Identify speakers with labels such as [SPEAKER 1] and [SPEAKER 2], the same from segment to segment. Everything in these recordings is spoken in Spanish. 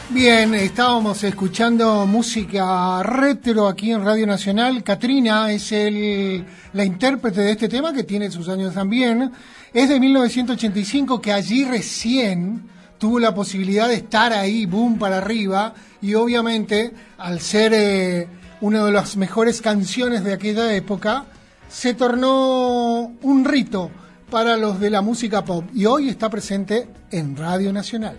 [SPEAKER 1] Bien, estábamos escuchando música retro aquí en Radio Nacional. Catrina es la intérprete de este tema, que tiene sus años también. Es de 1985, que allí recién tuvo la posibilidad de estar ahí, boom, para arriba. Y obviamente, al ser una de las mejores canciones de aquella época, se tornó un rito para los de la música pop. Y hoy está presente en Radio Nacional.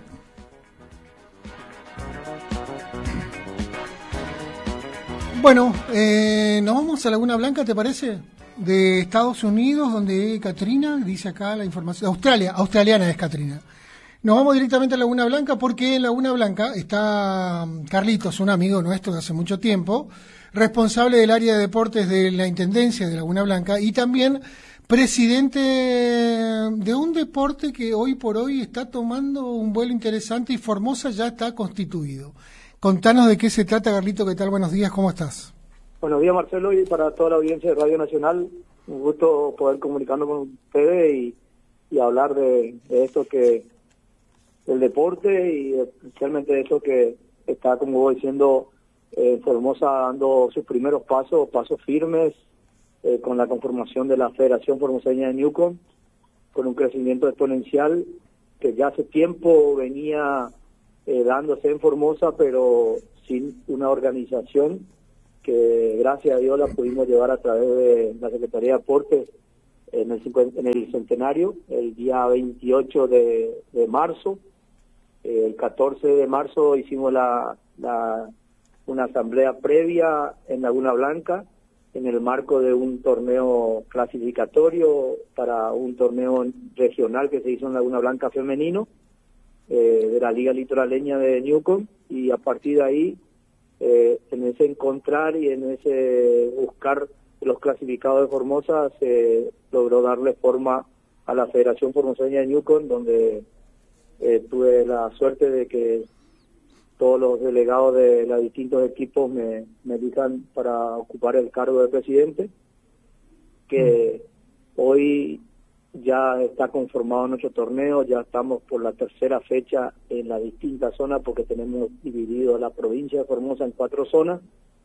[SPEAKER 1] Bueno, nos vamos a Laguna Blanca, ¿te parece? De Estados Unidos, donde Catrina, dice acá la información, australiana es Catrina. Nos vamos directamente a Laguna Blanca porque en Laguna Blanca está Carlitos, un amigo nuestro de hace mucho tiempo, responsable del área de deportes de la Intendencia de Laguna Blanca y también presidente de un deporte que hoy por hoy está tomando un vuelo interesante y Formosa ya está constituido. Contanos de qué se trata, Carlito, ¿qué tal? Buenos días, ¿cómo estás?
[SPEAKER 2] Buenos días, Marcelo, y para toda la audiencia de Radio Nacional, un gusto poder comunicarnos con ustedes y hablar de esto que del deporte y especialmente de eso que está, como voy diciendo, Formosa dando sus primeros pasos firmes con la conformación de la Federación Formoseña de Newcom, con un crecimiento exponencial que ya hace tiempo venía dándose en Formosa, pero sin una organización que gracias a Dios la pudimos llevar a través de la Secretaría de Deportes en el centenario, el día 28 de marzo. El 14 de marzo hicimos una asamblea previa en Laguna Blanca en el marco de un torneo clasificatorio para un torneo regional que se hizo en Laguna Blanca femenino, de la Liga Litoraleña de Newcom, y a partir de ahí, en ese encontrar y en ese buscar los clasificados de Formosa, se logró darle forma a la Federación Formoseña de Newcom, donde tuve la suerte de que todos los delegados de los distintos equipos me elijan para ocupar el cargo de presidente, que hoy ya está conformado nuestro torneo, ya estamos por la tercera fecha en las distintas zonas porque tenemos dividido la provincia de Formosa en 4 zonas,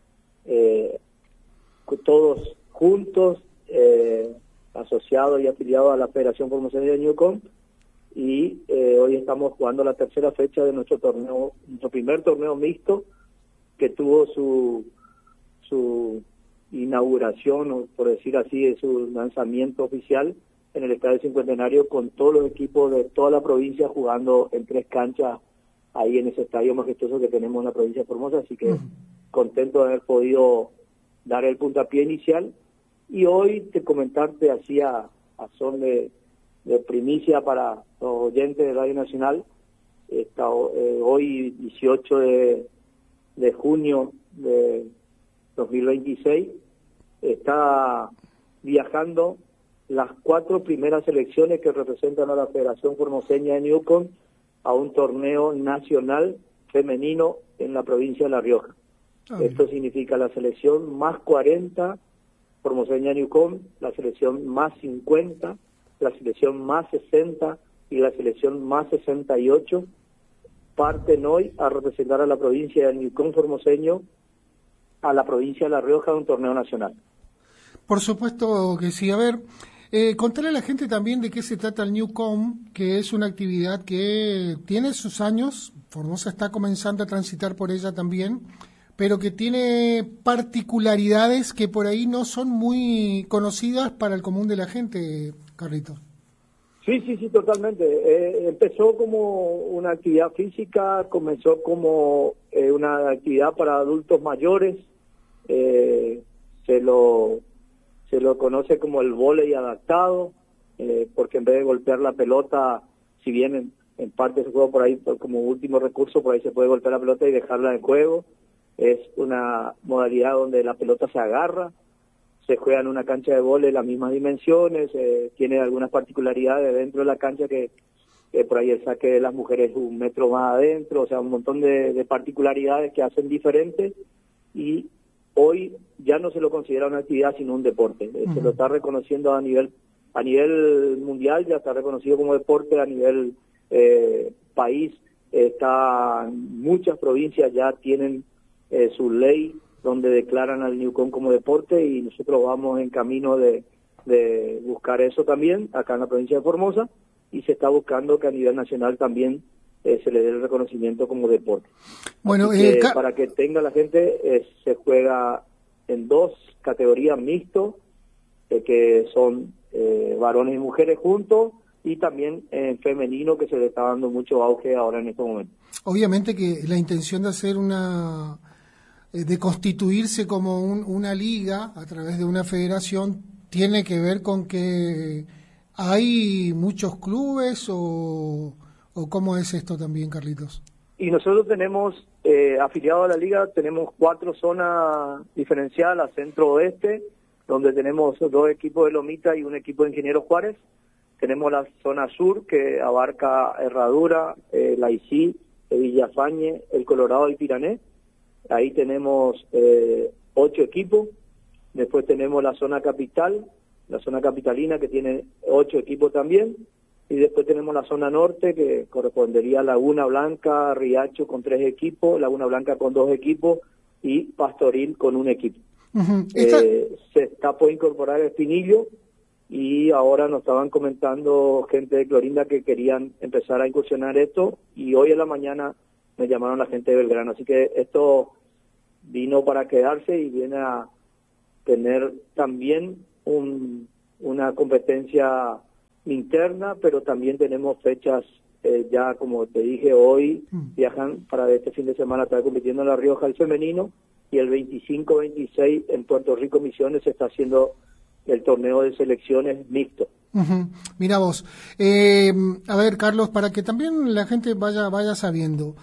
[SPEAKER 2] todos juntos, asociados y afiliados a la Federación Formoseña de Newcom, y hoy estamos jugando la tercera fecha de nuestro torneo, nuestro primer torneo mixto, que tuvo su inauguración, o por decir así, de su lanzamiento oficial en el Estadio Cincuentenario, con todos los equipos de toda la provincia jugando en 3 canchas ahí en ese estadio majestuoso que tenemos en la provincia de Formosa, así que contento de haber podido dar el puntapié inicial. Y hoy te comentarte así a son de primicia para los oyentes de Radio Nacional, hoy 18 de junio de 2026, está viajando las 4 primeras selecciones que representan a la Federación Formoseña de Newcom a un torneo nacional femenino en la provincia de La Rioja. Esto significa la selección más 40 Formoseña de Newcom, la selección más 50, la selección más 60 y la selección más 68 parten hoy a representar a la provincia de Newcom formoseño, a la provincia de La Rioja, de un torneo nacional.
[SPEAKER 1] Por supuesto que sí. A ver, contarle a la gente también de qué se trata el Newcom, que es una actividad que tiene sus años, Formosa está comenzando a transitar por ella también, pero que tiene particularidades que por ahí no son muy conocidas para el común de la gente, Carlitos.
[SPEAKER 2] Sí, totalmente. Empezó como una actividad física, comenzó como una actividad para adultos mayores, se lo conoce como el vóley adaptado, porque en vez de golpear la pelota, si bien en parte se juega por ahí como último recurso, por ahí se puede golpear la pelota y dejarla en juego. Es una modalidad donde la pelota se agarra, se juega en una cancha de vóley las mismas dimensiones, tiene algunas particularidades dentro de la cancha que por ahí el saque de las mujeres es 1 metro más adentro, o sea, un montón de particularidades que hacen diferentes, y hoy ya no se lo considera una actividad sino un deporte. Se lo está reconociendo a nivel mundial, ya está reconocido como deporte a nivel país, muchas provincias ya tienen su ley donde declaran al Newcom como deporte, y nosotros vamos en camino de buscar eso también acá en la provincia de Formosa, y se está buscando que a nivel nacional también se le dé el reconocimiento como deporte.
[SPEAKER 1] Bueno,
[SPEAKER 2] para que tenga la gente, se juega en 2 categorías mixtos, que son varones y mujeres juntos, y también en femenino, que se le está dando mucho auge ahora en este momento.
[SPEAKER 1] Obviamente que la intención de hacer de constituirse como una liga a través de una federación tiene que ver con que hay muchos clubes o cómo es esto también, Carlitos.
[SPEAKER 2] Y nosotros tenemos, afiliados a la liga, tenemos 4 zonas diferenciadas: la centro-oeste, donde tenemos 2 equipos de Lomita y un equipo de Ingeniero Juárez. Tenemos la zona sur, que abarca Herradura, Laicí, Villafañe, El Colorado y Pirané. Ahí tenemos 8 equipos. Después tenemos la zona capital, la zona capitalina, que tiene 8 equipos también. Y después tenemos la zona norte, que correspondería a Laguna Blanca, Riacho con 3 equipos, Laguna Blanca con 2 equipos y Pastoril con 1 equipo.
[SPEAKER 1] Uh-huh.
[SPEAKER 2] Se está por incorporar Espinillo, y ahora nos estaban comentando gente de Clorinda que querían empezar a incursionar esto, y hoy en la mañana me llamaron la gente de Belgrano. Así que esto vino para quedarse y viene a tener también una competencia interna, pero también tenemos fechas, ya como te dije, hoy viajan para este fin de semana, estar compitiendo en La Rioja el femenino, y el 25-26 en Puerto Rico Misiones se está haciendo el torneo de selecciones mixto.
[SPEAKER 1] Uh-huh. Mira vos, a ver, Carlos, para que también la gente vaya sabiendo,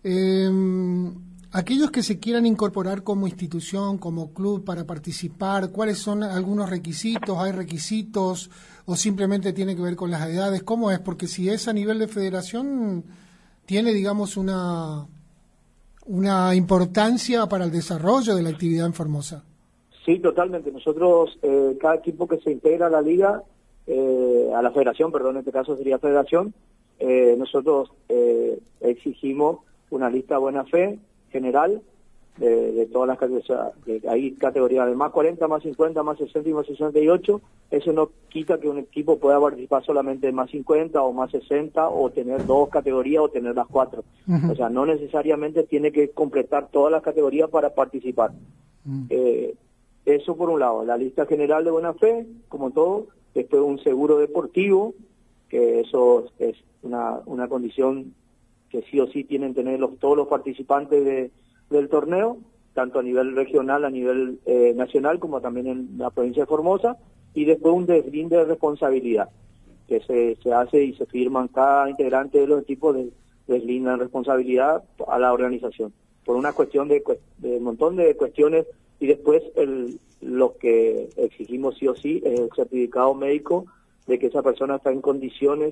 [SPEAKER 1] aquellos que se quieran incorporar como institución, como club para participar, ¿cuáles son algunos requisitos? ¿Hay requisitos o simplemente tiene que ver con las edades? ¿Cómo es? Porque si es a nivel de federación, tiene, digamos, una importancia para el desarrollo de la actividad en Formosa.
[SPEAKER 2] Sí, totalmente. Nosotros, cada equipo que se integra a la liga, a la federación, perdón, en este caso sería federación, nosotros exigimos una lista de buena fe general de todas las categorías. Hay categorías de más 40, más 50, más 60 y más 68. Eso no quita que un equipo pueda participar solamente en más 50 o más 60, o tener 2 categorías o tener las 4. Uh-huh. O sea, no necesariamente tiene que completar todas las categorías para participar. Uh-huh. Eso por un lado, la lista general de buena fe, como todo. Después un seguro deportivo, que eso es una condición que sí o sí tienen que tener todos los participantes del torneo, tanto a nivel regional, a nivel nacional, como también en la provincia de Formosa. Y después un deslinde de responsabilidad, que se hace y se firman cada integrante de los equipos, deslindan responsabilidad a la organización, por una cuestión de un montón de cuestiones. Y después lo que exigimos sí o sí es el certificado médico de que esa persona está en condiciones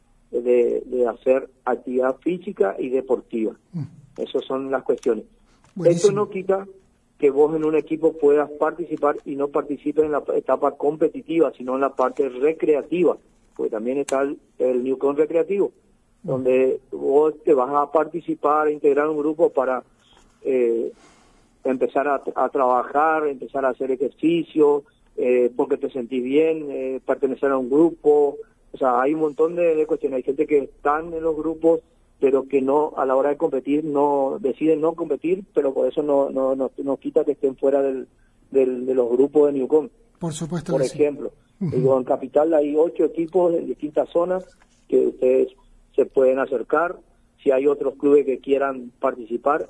[SPEAKER 2] de hacer actividad física y deportiva. Esas son las cuestiones.
[SPEAKER 1] Buenísimo.
[SPEAKER 2] Esto no quita que vos en un equipo puedas participar y no participes en la etapa competitiva, sino en la parte recreativa, porque también está el Newcom recreativo, donde vos te vas a participar, a integrar un grupo para empezar a trabajar, empezar a hacer ejercicio, porque te sentís bien, pertenecer a un grupo. O sea, hay un montón de cuestiones. Hay gente que están en los grupos, pero que no, a la hora de competir, no deciden no competir, pero por eso no quita que estén fuera de los grupos de Newcom.
[SPEAKER 1] Por supuesto.
[SPEAKER 2] Por ejemplo, digo, en Capital hay 8 equipos en distintas zonas que ustedes se pueden acercar. Si hay otros clubes que quieran participar,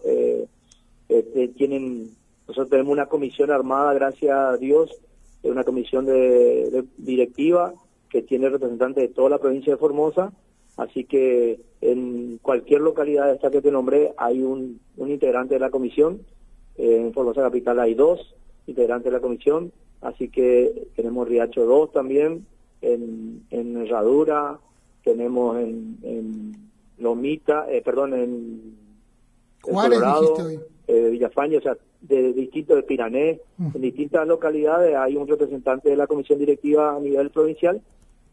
[SPEAKER 2] nosotros tenemos una comisión armada, gracias a Dios, una comisión de directiva que tiene representantes de toda la provincia de Formosa. Así que en cualquier localidad de esta que te nombré hay un integrante de la comisión. En Formosa Capital hay 2 integrantes de la comisión, así que tenemos Riacho 2 también, en Herradura, tenemos en Lomita, en Colorado, Villafañe, o sea, de Pirané, en distintas localidades hay un representante de la comisión directiva a nivel provincial,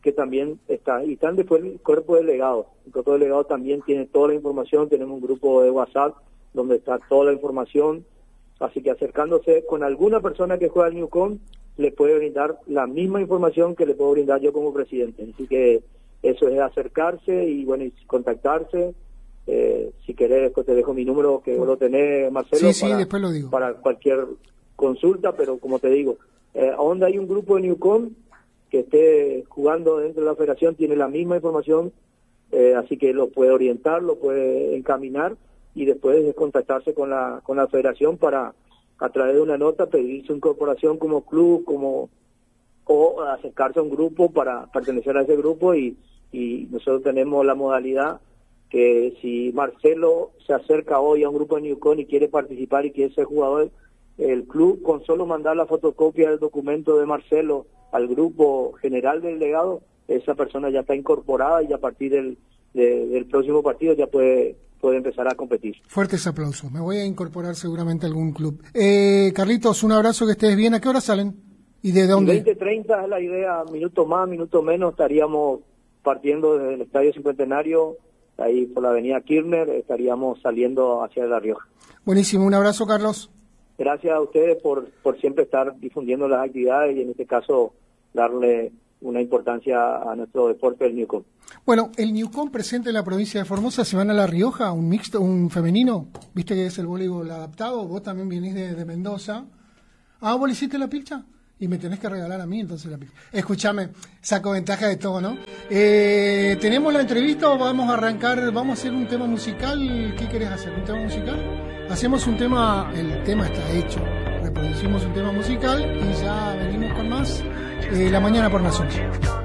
[SPEAKER 2] que también está, y están después el cuerpo de delegados. El cuerpo de delegados también tiene toda la información, tenemos un grupo de WhatsApp donde está toda la información, así que acercándose con alguna persona que juega al Newcom, le puede brindar la misma información que le puedo brindar yo como presidente. Así que eso es acercarse y bueno, y contactarse. Si querés, después te dejo mi número, que vos lo tenés, Marcelo,
[SPEAKER 1] sí, después lo digo.
[SPEAKER 2] Para cualquier consulta, pero como te digo, donde hay un grupo de Newcom que esté jugando dentro de la federación, tiene la misma información, así que lo puede orientar, lo puede encaminar y después contactarse con la federación para, a través de una nota, pedir su incorporación como club, o acercarse a un grupo para pertenecer a ese grupo, y nosotros tenemos la modalidad que si Marcelo se acerca hoy a un grupo de Newcom y quiere participar y quiere ser jugador, el club, con solo mandar la fotocopia del documento de Marcelo al grupo general del delegado, esa persona ya está incorporada y a partir del próximo partido ya puede empezar a competir.
[SPEAKER 1] Fuertes aplausos. Me voy a incorporar seguramente a algún club. Carlitos, un abrazo, que estés bien. ¿A qué hora salen? ¿Y de dónde?
[SPEAKER 2] 20:30 es la idea, minutos más, minutos menos, estaríamos partiendo desde el Estadio Cincuentenario, ahí por la avenida Kirchner, estaríamos saliendo hacia La Rioja.
[SPEAKER 1] Buenísimo, un abrazo, Carlos.
[SPEAKER 2] Gracias a ustedes por siempre estar difundiendo las actividades y en este caso darle una importancia a nuestro deporte del Newcom.
[SPEAKER 1] Bueno, el Newcom presente en la provincia de Formosa, se van a La Rioja, un mixto, un femenino, viste que es el voleibol adaptado, vos también venís de Mendoza. Ah, ¿vos le hiciste la pilcha? Y me tenés que regalar a mí entonces la pilcha. Escúchame, saco ventaja de todo, ¿no? ¿Tenemos la entrevista o vamos a arrancar, vamos a hacer un tema musical? ¿Qué querés hacer? ¿Un tema musical? Hacemos un tema, el tema está hecho, reproducimos un tema musical y ya venimos con más La Mañana por Nación.